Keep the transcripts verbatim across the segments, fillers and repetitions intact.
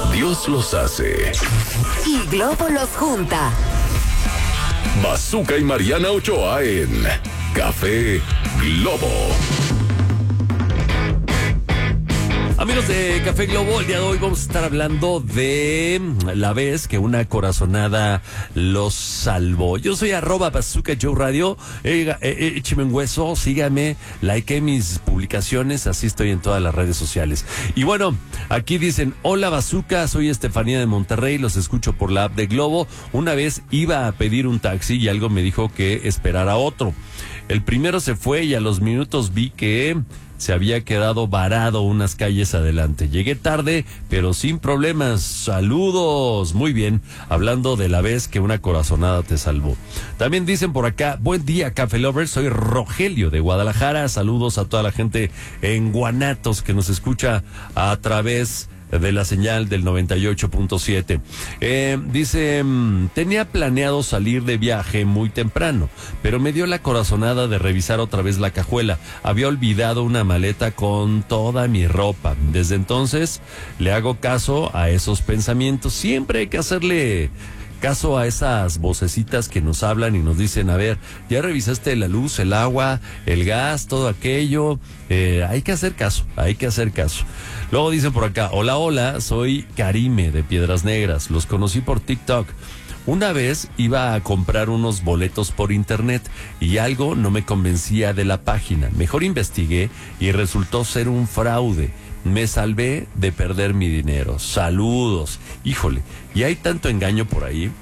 Dios los hace y Globo los junta. Bazooka y Mariana Ochoa en Café Globo. Amigos de Café Globo, el día de hoy vamos a estar hablando de la vez que una corazonada los salvó. Yo soy arroba Bazooka Joe Radio, eh, eh, écheme un hueso, sígame, like mis publicaciones, así estoy en todas las redes sociales. Y bueno, aquí dicen, hola Bazooka, soy Estefanía de Monterrey, los escucho por la app de Globo. Una vez iba a pedir un taxi y algo me dijo que esperara otro. El primero se fue y a los minutos vi que se había quedado varado unas calles adelante. Llegué tarde, pero sin problemas. Saludos. Muy bien. Hablando de la vez que una corazonada te salvó. También dicen por acá, buen día, Café Lovers. Soy Rogelio de Guadalajara. Saludos a toda la gente en Guanatos que nos escucha a través de la señal del noventa y ocho punto siete. Eh, dice, tenía planeado salir de viaje muy temprano, pero me dio la corazonada de revisar otra vez la cajuela. Había olvidado una maleta con toda mi ropa. Desde entonces le hago caso a esos pensamientos. Siempre hay que hacerle caso a esas vocecitas que nos hablan y nos dicen, a ver, ya revisaste la luz, el agua, el gas, todo aquello. Eh, hay que hacer caso, hay que hacer caso. Luego dicen por acá, hola, hola, soy Karime de Piedras Negras. Los conocí por TikTok. Una vez iba a comprar unos boletos por internet y algo no me convencía de la página. Mejor investigué y resultó ser un fraude. Me salvé de perder mi dinero. Saludos. Híjole, y hay tanto engaño por ahí.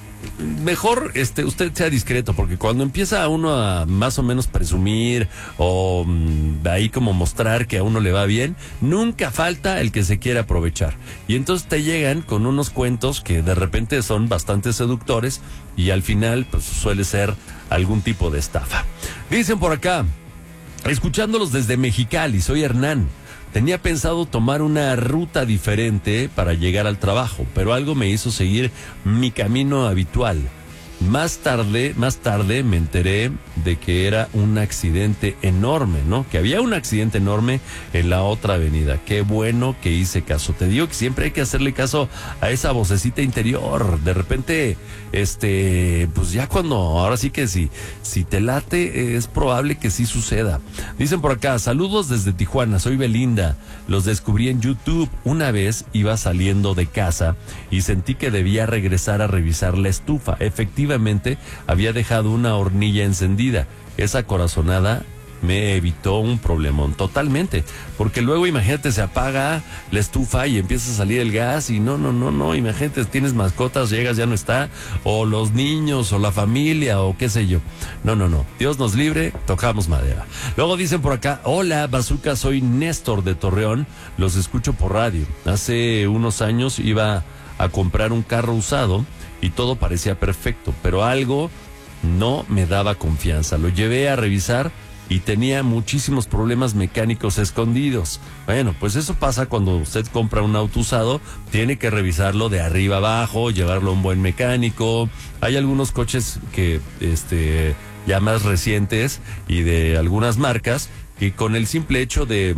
Mejor este usted sea discreto, porque cuando empieza uno a más o menos presumir o mmm, ahí como mostrar que a uno le va bien, nunca falta el que se quiere aprovechar. Y entonces te llegan con unos cuentos que de repente son bastante seductores y al final pues suele ser algún tipo de estafa. Dicen por acá, escuchándolos desde Mexicali, soy Hernán. Tenía pensado tomar una ruta diferente para llegar al trabajo, pero algo me hizo seguir mi camino habitual. Más tarde, más tarde me enteré de que era un accidente enorme, ¿no? Que había un accidente enorme en la otra avenida. Qué bueno que hice caso. Te digo que siempre hay que hacerle caso a esa vocecita interior. De repente, este, pues ya cuando, ahora sí que sí, si te late, es probable que sí suceda. Dicen por acá, saludos desde Tijuana, soy Belinda. Los descubrí en YouTube. Una vez iba saliendo de casa y sentí que debía regresar a revisar la estufa. Efectivamente, había dejado una hornilla encendida. Esa corazonada me evitó un problemón totalmente, porque luego imagínate, se apaga la estufa y empieza a salir el gas y no, no, no, no, imagínate, tienes mascotas, llegas, ya no está, o los niños, o la familia, o qué sé yo. No, no, no, Dios nos libre, tocamos madera. Luego dicen por acá, hola Bazooka, soy Néstor de Torreón, los escucho por radio. Hace unos años iba a comprar un carro usado y todo parecía perfecto, pero algo no me daba confianza. Lo llevé a revisar y tenía muchísimos problemas mecánicos escondidos. Bueno, pues eso pasa cuando usted compra un auto usado, tiene que revisarlo de arriba abajo, llevarlo a un buen mecánico. Hay algunos coches que, este, ya más recientes y de algunas marcas, que con el simple hecho de,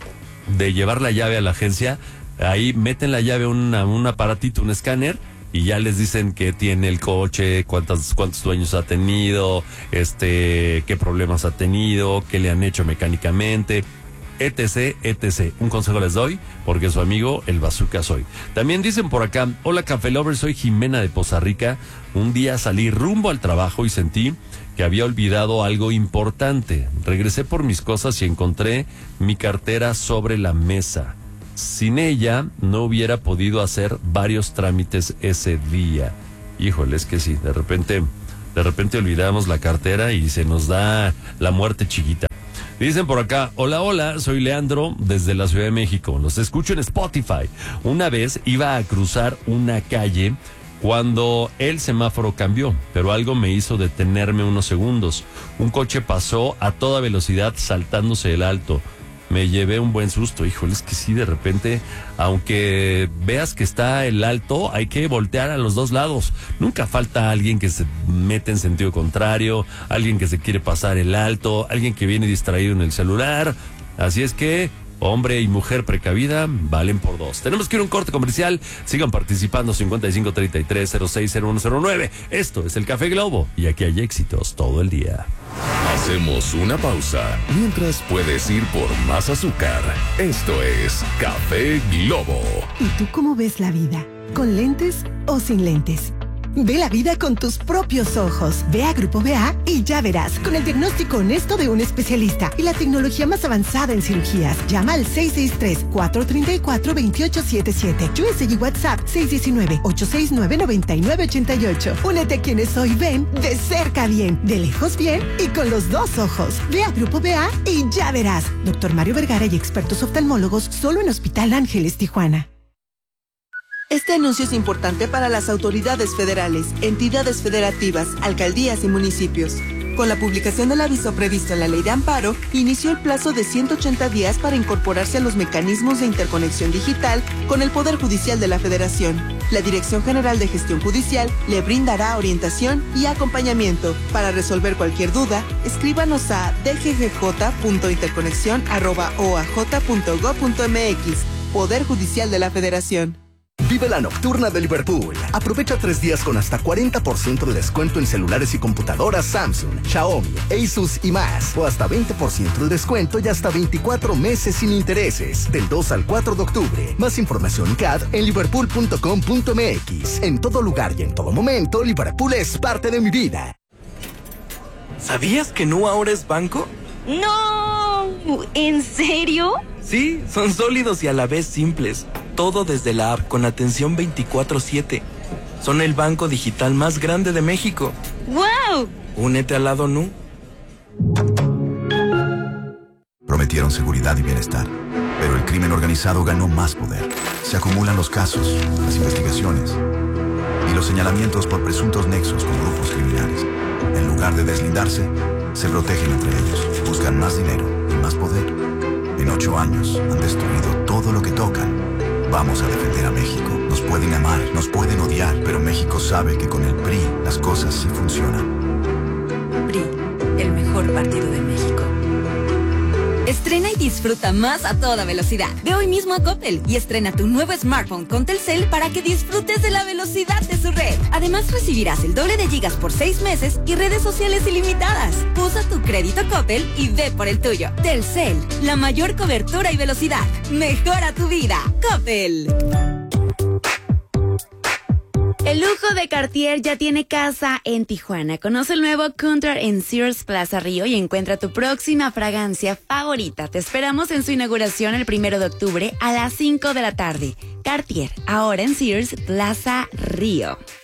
de llevar la llave a la agencia, ahí meten la llave a una, un aparatito, un escáner, y ya les dicen qué tiene el coche, cuántos, cuántos dueños ha tenido, este, qué problemas ha tenido, qué le han hecho mecánicamente, etc, etcétera. Un consejo les doy, porque su amigo el Bazooka soy. También dicen por acá, hola Café Lover, soy Jimena de Poza Rica. Un día salí rumbo al trabajo y sentí que había olvidado algo importante. Regresé por mis cosas y encontré mi cartera sobre la mesa. Sin ella no hubiera podido hacer varios trámites ese día. Híjole, es que sí, de repente, de repente olvidamos la cartera y se nos da la muerte chiquita. Dicen por acá, hola, hola, soy Leandro desde la Ciudad de México. Los escucho en Spotify. Una vez iba a cruzar una calle cuando el semáforo cambió, pero algo me hizo detenerme unos segundos. Un coche pasó a toda velocidad saltándose el alto. Me llevé un buen susto. Híjole, es que sí, de repente, aunque veas que está el alto, hay que voltear a los dos lados. Nunca falta alguien que se mete en sentido contrario, alguien que se quiere pasar el alto, alguien que viene distraído en el celular. Así es que hombre y mujer precavida valen por dos. Tenemos que ir a un corte comercial. Sigan participando cincuenta y cinco treinta y tres cero seis cero uno cero nueve. Esto es el Café Globo y aquí hay éxitos todo el día. Hacemos una pausa mientras puedes ir por más azúcar. Esto es Café Globo. ¿Y tú cómo ves la vida? ¿Con lentes o sin lentes? Ve la vida con tus propios ojos. Ve a Grupo B A y ya verás, con el diagnóstico honesto de un especialista y la tecnología más avanzada en cirugías. Llama al seis seis tres, cuatro tres cuatro, dos ocho siete siete. U S y WhatsApp seis uno nueve, ocho seis nueve, nueve nueve ocho ocho. Únete a quienes hoy ven de cerca bien, de lejos bien y con los dos ojos. Ve a Grupo B A y ya verás. Doctor Mario Vergara y expertos oftalmólogos solo en Hospital Ángeles, Tijuana. Este anuncio es importante para las autoridades federales, entidades federativas, alcaldías y municipios. Con la publicación del aviso previsto en la Ley de Amparo, inició el plazo de ciento ochenta días para incorporarse a los mecanismos de interconexión digital con el Poder Judicial de la Federación. La Dirección General de Gestión Judicial le brindará orientación y acompañamiento. Para resolver cualquier duda, escríbanos a d g g j punto interconexión arroba o a j punto gob punto m x. Poder Judicial de la Federación. Vive la nocturna de Liverpool. Aprovecha tres días con hasta cuarenta por ciento de descuento en celulares y computadoras Samsung, Xiaomi, Asus y más. O hasta veinte por ciento de descuento y hasta veinticuatro meses sin intereses. Del dos al cuatro de octubre. Más información C A D en liverpool punto com punto m x. En todo lugar y en todo momento, Liverpool es parte de mi vida. ¿Sabías que Nu ahora es banco? ¡No! ¿En serio? Sí, son sólidos y a la vez simples. Todo desde la app con atención veinticuatro siete. Son el banco digital más grande de México. ¡Wow! Únete al lado Nu. Prometieron seguridad y bienestar, pero el crimen organizado ganó más poder. Se acumulan los casos, las investigaciones y los señalamientos por presuntos nexos con grupos criminales. En lugar de deslindarse, se protegen entre ellos, buscan más dinero y más poder. En ocho años han destruido todo lo que tocan. Vamos a defender a México. Nos pueden amar, nos pueden odiar, pero México sabe que con el P R I las cosas sí funcionan. P R I, el mejor partido de México. Estrena y disfruta más a toda velocidad. Ve hoy mismo a Coppel y estrena tu nuevo smartphone con Telcel para que disfrutes de la velocidad de su red. Además recibirás el doble de gigas por seis meses y redes sociales ilimitadas. Usa tu crédito Coppel y ve por el tuyo. Telcel, la mayor cobertura y velocidad. Mejora tu vida. Coppel. El lujo de Cartier ya tiene casa en Tijuana. Conoce el nuevo Country en Sears Plaza Río y encuentra tu próxima fragancia favorita. Te esperamos en su inauguración el primero de octubre a las cinco de la tarde. Cartier, ahora en Sears Plaza Río.